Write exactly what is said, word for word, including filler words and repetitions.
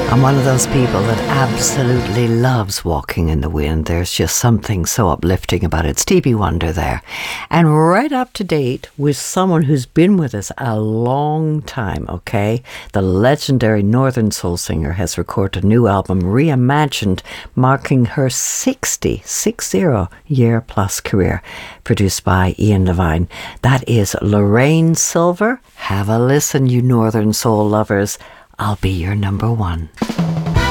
I'm one of those people that absolutely loves Walking in the Wind. There's just something so uplifting about it. Stevie Wonder there. And right up to date with someone who's been with us a long time, okay? The legendary Northern Soul singer has recorded a new album, Reimagined, marking her sixty, six-zero year plus career, produced by Ian Levine. That is Lorraine Silver. Have a listen, you Northern Soul lovers. I'll be your number one.